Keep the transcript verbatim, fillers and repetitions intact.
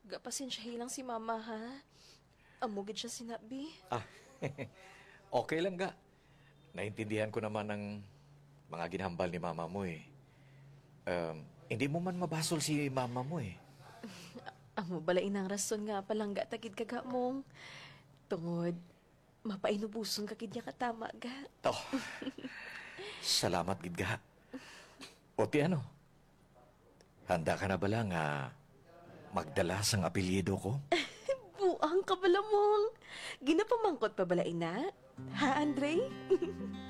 Gapasensyahin lang si mama, ha? Amugid siya sinabi. Ah, okay lang ga. Naintindihan ko naman ang mga ginhambal ni mama mo eh. Um, hindi mo man mabasol si mama mo eh. Amo bala inang rason nga palang ga takid kaga mong. Tungod, mapainubuson kakid niya katama ga. Oh, salamat gid ga. O ti ano? Handa ka na bala nga magdala sang apelyido ko? Buang ka bala mong. Ginapamangkot pa bala ina? Ha, Andre?